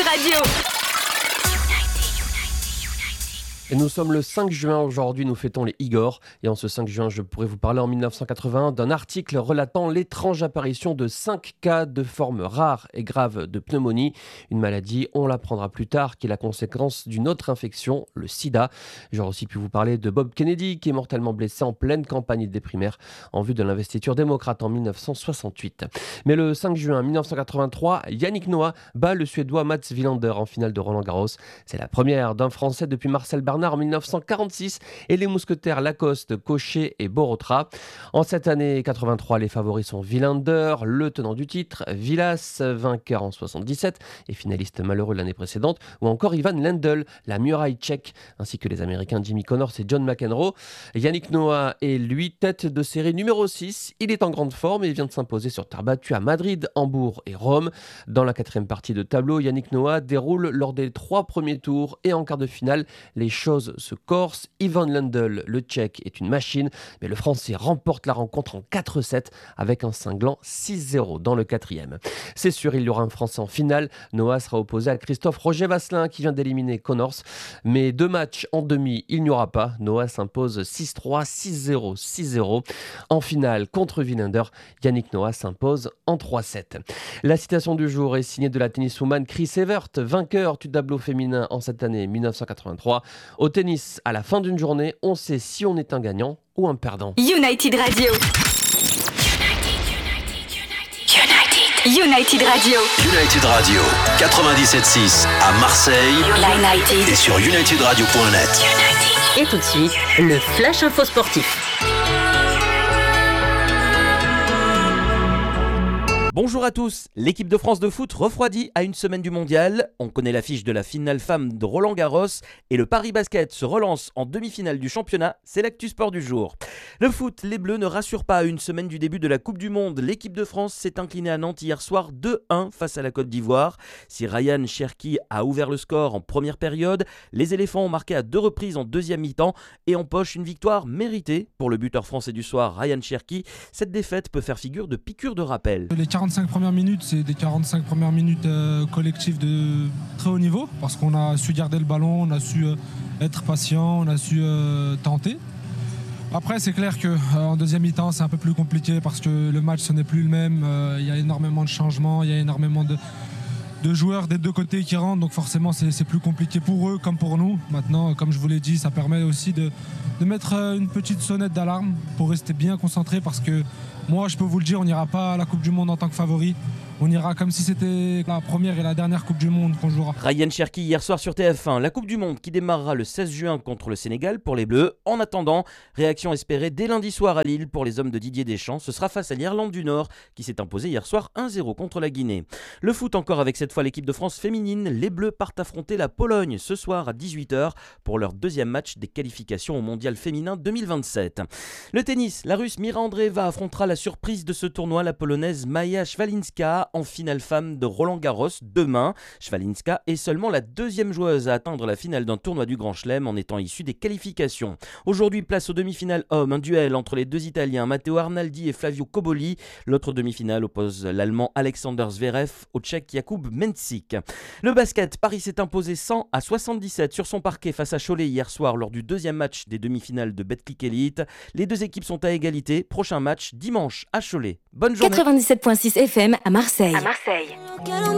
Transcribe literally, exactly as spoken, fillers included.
Radio. Et nous sommes le cinq juin aujourd'hui, nous fêtons les Igor. Et en ce cinq juin, je pourrais vous parler en dix-neuf cent quatre-vingt-un d'un article relatant l'étrange apparition de cinq cas de forme rare et grave de pneumonie. Une maladie, on l'apprendra plus tard, qui est la conséquence d'une autre infection, le sida. J'aurais aussi pu vous parler de Bob Kennedy, qui est mortellement blessé en pleine campagne des primaires en vue de l'investiture démocrate en dix-neuf cent soixante-huit. Mais le cinq juin dix-neuf cent quatre-vingt-trois, Yannick Noah bat le Suédois Mats Wilander en finale de Roland-Garros. C'est la première d'un Français depuis Marcel Barnard en dix-neuf cent quarante-six et les mousquetaires Lacoste, Cochet et Borotra. En cette année quatre-vingt-trois, les favoris sont Wilander, le tenant du titre, Vilas, vainqueur en soixante-dix-sept et finaliste malheureux l'année précédente, ou encore Ivan Lendl, la muraille tchèque, ainsi que les Américains Jimmy Connors et John McEnroe. Yannick Noah est lui tête de série numéro six. Il est en grande forme et vient de s'imposer sur terre battue à Madrid, Hambourg et Rome. Dans la quatrième partie de tableau, Yannick Noah déroule lors des trois premiers tours et en quart de finale, les choses se corsent. Ivan Lendl, le tchèque, est une machine, mais le français remporte la rencontre en quatre sept avec un cinglant six zéro dans le quatrième. C'est sûr, il y aura un français en finale. Noah sera opposé à Christophe Roger Vasselin qui vient d'éliminer Connors, mais deux matchs en demi, il n'y aura pas. Noah s'impose six trois, six zéro, six zéro. En finale contre Wilander, Yannick Noah s'impose en trois sept. La citation du jour est signée de la tenniswoman Chris Evert, vainqueur du tableau féminin en cette année dix-neuf cent quatre-vingt-trois. Au tennis, à la fin d'une journée, on sait si on est un gagnant ou un perdant. United Radio. United. United Radio. United Radio, quatre-vingt-dix-sept six à Marseille United. et sur united radio point net. Et tout de suite, le Flash Info Sportif. Bonjour à tous, l'équipe de France de foot refroidit à une semaine du mondial. On connaît l'affiche de la finale femme de Roland-Garros et le Paris Basket se relance en demi-finale du championnat, c'est l'actu sport du jour. Le foot, les Bleus ne rassurent pas à une semaine du début de la Coupe du Monde. L'équipe de France s'est inclinée à Nantes hier soir deux un face à la Côte d'Ivoire. Si Ryan Cherki a ouvert le score en première période, les éléphants ont marqué à deux reprises en deuxième mi-temps et empochent une victoire méritée. Pour le buteur français du soir, Ryan Cherki, cette défaite peut faire figure de piqûre de rappel. Les quarante-cinq premières minutes, c'est des quarante-cinq premières minutes euh, collectives de très haut niveau parce qu'on a su garder le ballon, on a su euh, être patient, on a su euh, tenter. Après, c'est clair qu'en euh, deuxième mi-temps, c'est un peu plus compliqué parce que le match, ce n'est plus le même. Euh, il y a énormément de changements, il y a énormément de, de joueurs des deux côtés qui rentrent, donc forcément, c'est, c'est plus compliqué pour eux comme pour nous. Maintenant, comme je vous l'ai dit, ça permet aussi de, de mettre euh, une petite sonnette d'alarme pour rester bien concentré parce que moi, je peux vous le dire, on n'ira pas à la Coupe du Monde en tant que favori. On ira comme si c'était la première et la dernière Coupe du Monde qu'on jouera. Ryan Cherki hier soir sur T F un, la Coupe du Monde qui démarrera le seize juin contre le Sénégal pour les Bleus. En attendant, réaction espérée dès lundi soir à Lille pour les hommes de Didier Deschamps. Ce sera face à l'Irlande du Nord qui s'est imposée hier soir un zéro contre la Guinée. Le foot encore avec cette fois l'équipe de France féminine. Les Bleus partent affronter la Pologne ce soir à dix-huit heures pour leur deuxième match des qualifications au Mondial féminin deux mille vingt-sept. Le tennis, la Russe Mira Andreeva affrontera la surprise de ce tournoi, la Polonaise Maja Swalinska, en finale femme de Roland-Garros demain. Swalinska est seulement la deuxième joueuse à atteindre la finale d'un tournoi du Grand Chelem en étant issue des qualifications. Aujourd'hui, place aux demi-finales hommes, un duel entre les deux Italiens Matteo Arnaldi et Flavio Cobolli. L'autre demi-finale oppose l'Allemand Alexander Zverev au Tchèque Jakub Mensik. Le basket, Paris s'est imposé cent à soixante-dix-sept sur son parquet face à Cholet hier soir lors du deuxième match des demi-finales de Betclic Elite. Les deux équipes sont à égalité. Prochain match dimanche à Cholet. Bonne journée. quatre-vingt-dix-sept virgule six F M à Marseille. À Marseille.